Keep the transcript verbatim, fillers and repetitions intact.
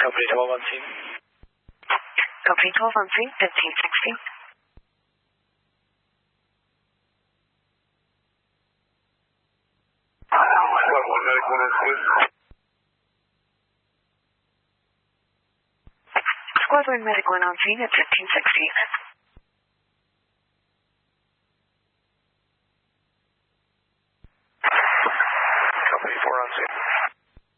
Company twelve on scene. Company twelve on scene, fifteen sixty. Squad one medic one on scene. Squad one medic one on scene at fifteen sixty.